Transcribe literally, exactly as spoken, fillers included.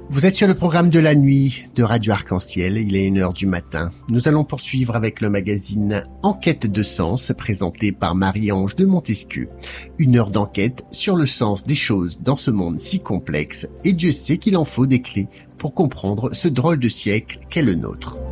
Vous êtes sur le programme de la nuit de Radio Arc-en-Ciel, il est une heure du matin. Nous allons poursuivre avec le magazine Enquête de sens, présenté par Marie-Ange de Montesquieu. Une heure d'enquête sur le sens des choses dans ce monde si complexe, et Dieu sait qu'il en faut des clés pour comprendre ce drôle de siècle qu'est le nôtre.